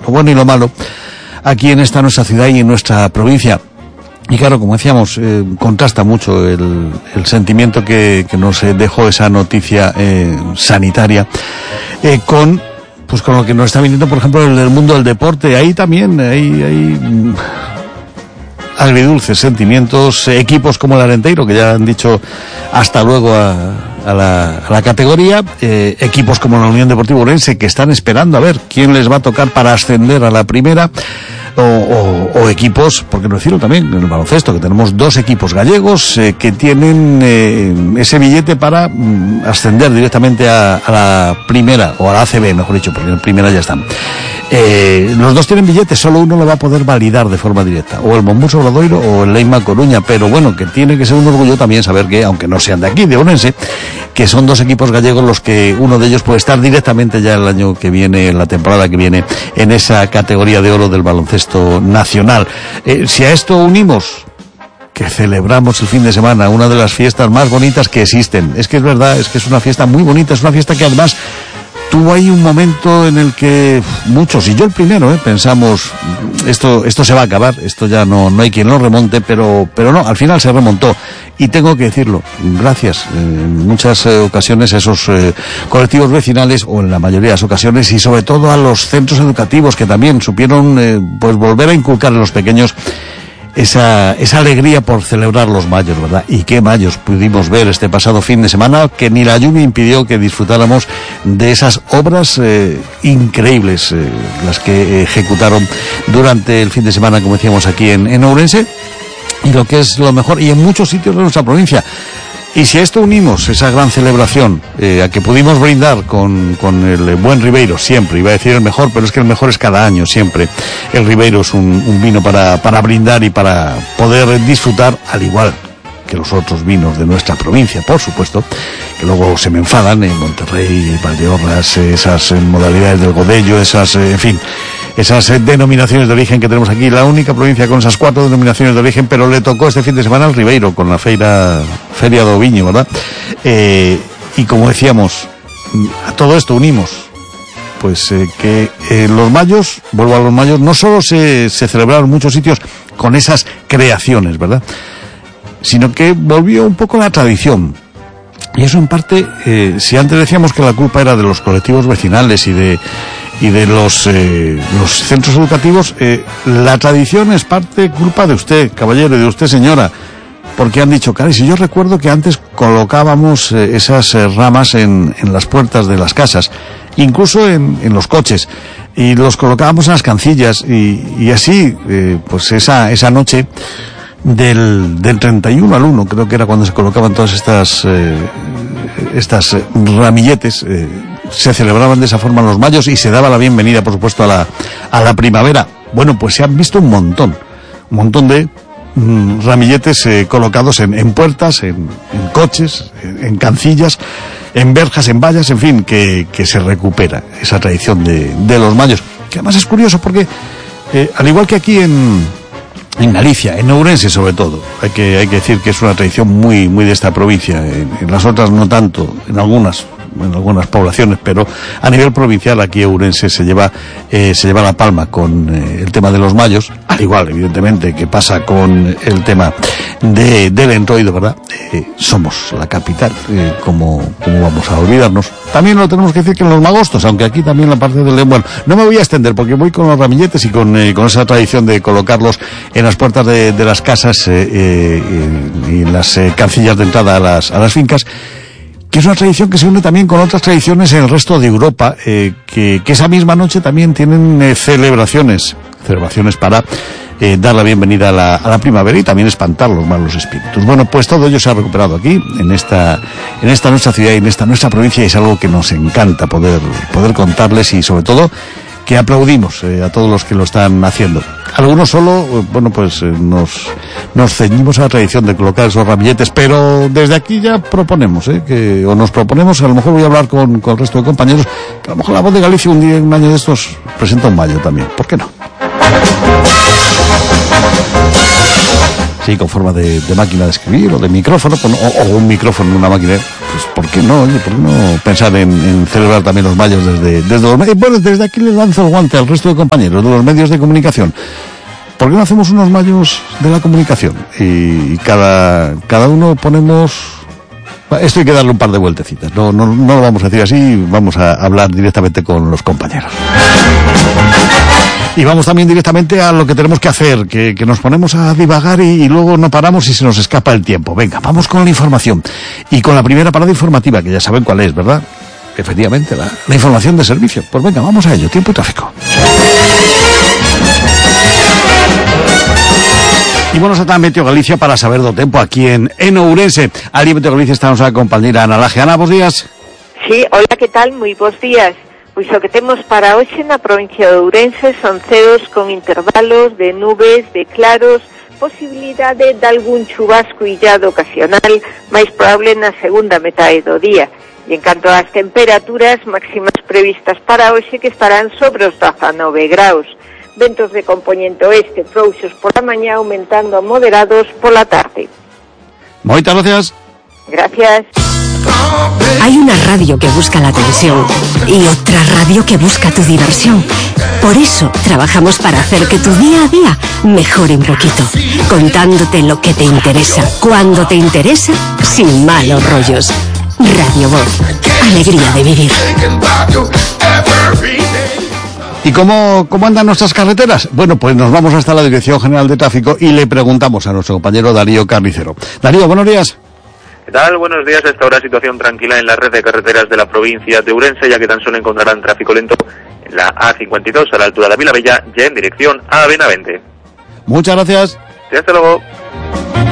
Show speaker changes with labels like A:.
A: bueno y lo malo aquí en esta nuestra ciudad y en nuestra provincia. Y claro, como decíamos, contrasta mucho el sentimiento que nos dejó esa noticia sanitaria con lo que nos está viniendo, por ejemplo, en el mundo del deporte. Ahí también hay agridulces sentimientos, equipos como el Arenteiro, que ya han dicho hasta luego a la categoría, equipos como la Unión Deportiva Ourense, que están esperando a ver quién les va a tocar para ascender a la primera, o equipos, por qué no decirlo también, en el baloncesto, que tenemos 2 equipos gallegos que tienen ese billete para ascender directamente a la primera, o a la ACB, mejor dicho, porque en primera ya están. Los 2 tienen billetes, solo uno lo va a poder validar de forma directa, o el Monbus Obradoiro o el Leima Coruña, pero bueno, que tiene que ser un orgullo también saber que, aunque no sean de aquí, de Ourense, que son 2 equipos gallegos los que uno de ellos puede estar directamente ya el año que viene, la temporada que viene, en esa categoría de oro del baloncesto nacional. Si a esto unimos que celebramos el fin de semana una de las fiestas más bonitas que existen, es que es verdad, es que es una fiesta muy bonita, es una fiesta que además tuvo ahí un momento en el que muchos, y yo el primero, pensamos, esto se va a acabar, esto ya no hay quien lo remonte, pero no, al final se remontó. Y tengo que decirlo, gracias en muchas ocasiones a esos colectivos vecinales, o en la mayoría de las ocasiones, y sobre todo a los centros educativos que también supieron volver a inculcar en los pequeños esa alegría por celebrar los mayos, ¿verdad? Y qué mayos pudimos ver este pasado fin de semana, que ni la lluvia impidió que disfrutáramos de esas obras increíbles, las que ejecutaron durante el fin de semana, como decíamos, aquí en Ourense, y lo que es lo mejor, y en muchos sitios de nuestra provincia. Y si a esto unimos esa gran celebración a que pudimos brindar con el buen Ribeiro, siempre, iba a decir el mejor, pero es que el mejor es cada año, siempre. El Ribeiro es un vino para brindar y para poder disfrutar, al igual que los otros vinos de nuestra provincia, por supuesto, que luego se me enfadan en Monterrey, Valdeorras, esas modalidades del Godello, esas, en fin, esas denominaciones de origen que tenemos aquí, la única provincia con esas 4 denominaciones de origen, pero le tocó este fin de semana al Ribeiro con la Feria do Viño, ¿verdad? Y como decíamos, a todo esto unimos que los mayos, vuelvo a los mayos, no solo se celebraron en muchos sitios con esas creaciones, ¿verdad?, sino que volvió un poco la tradición. Y eso en parte, si antes decíamos que la culpa era de los colectivos vecinales y de los centros educativos, la tradición es parte culpa de usted, caballero, y de usted, señora, porque han dicho, caray, si yo recuerdo que antes colocábamos esas ramas en las puertas de las casas, incluso en los coches, y los colocábamos en las cancillas, y así, esa noche del 31 al 1, creo que era cuando se colocaban todas estas ramilletes, se celebraban de esa forma los mayos, y se daba la bienvenida, por supuesto, a la primavera. Bueno, pues se han visto un montón de ramilletes colocados en puertas, en coches, en cancillas, en verjas, en vallas, en fin, que se recupera esa tradición de los mayos, que además es curioso porque al igual que aquí en Galicia, en Ourense sobre todo, hay que decir que es una tradición muy de esta provincia, en las otras no tanto, en algunas poblaciones, pero a nivel provincial aquí Ourense se lleva la palma con el tema de los mayos, al igual evidentemente que pasa con el tema del Entroido, ¿verdad? Somos la capital, como vamos a olvidarnos. También lo tenemos que decir que en los magostos, aunque aquí también la parte del bueno, no me voy a extender porque voy con los ramilletes y con esa tradición de colocarlos en las puertas de las casas y en las cancillas de entrada a las fincas, que es una tradición que se une también con otras tradiciones en el resto de Europa, que esa misma noche también tienen celebraciones para dar la bienvenida a la primavera y también espantar los malos espíritus. Bueno, pues todo ello se ha recuperado aquí, en esta nuestra ciudad y en esta nuestra provincia, y es algo que nos encanta poder contarles, y sobre todo que aplaudimos a todos los que lo están haciendo. Algunos solo, nos ceñimos a la tradición de colocar esos ramilletes, pero desde aquí ya proponemos, nos proponemos, a lo mejor voy a hablar con el resto de compañeros, que a lo mejor La Voz de Galicia un año de estos presenta un mayo también, ¿por qué no? Sí, con forma de máquina de escribir o de micrófono, pues, o un micrófono en una máquina. Pues ¿por qué no? Oye, ¿por qué no pensar en celebrar también los mayos desde los medios? Bueno, desde aquí les lanzo el guante al resto de compañeros de los medios de comunicación. ¿Por qué no hacemos unos mayos de la comunicación? Y cada uno ponemos... Esto hay que darle un par de vueltecitas. No lo vamos a decir así, vamos a hablar directamente con los compañeros. Y vamos también directamente a lo que tenemos que hacer, que nos ponemos a divagar y luego no paramos y se nos escapa el tiempo. Venga, vamos con la información. Y con la primera parada informativa, que ya saben cuál es, ¿verdad? Efectivamente, la información de servicio. Pues venga, vamos a ello. Tiempo y tráfico. Y bueno, está Meteo Galicia para saber do tempo aquí en Ourense. Ali Meteo Galicia está a nosa compañera Ana Laje. Ana, bons días.
B: Sí, hola, que tal? Moi bons días. Pois o que temos para hoxe na provincia de Ourense son ceos con intervalos de nubes, de claros, posibilidade de algún chubasco illado ocasional, máis probable na segunda metade do día. E en canto ás temperaturas máximas previstas para hoxe, que estarán sobre os 19 graus. Ventos de componente oeste frouxos pola mañá, aumentando a moderados pola tarde.
A: Moitas gracias.
B: Gracias.
C: Hay una radio que busca la atención y otra radio que busca tu diversión. Por eso trabajamos para hacer que tu día a día mejore un poquito, contándote lo que te interesa, cuando te interesa, sin malos rollos. Radio Voz, alegría de vivir.
A: ¿Y cómo andan nuestras carreteras? Bueno, pues nos vamos hasta la Dirección General de Tráfico y le preguntamos a nuestro compañero Darío Carnicero. Darío, buenos días.
D: ¿Qué tal? Buenos días. A esta hora situación tranquila en la red de carreteras de la provincia de Ourense, ya que tan solo encontrarán tráfico lento en la A52 a la altura de Vilabella, ya en dirección a Benavente.
A: Muchas gracias.
D: Y hasta luego.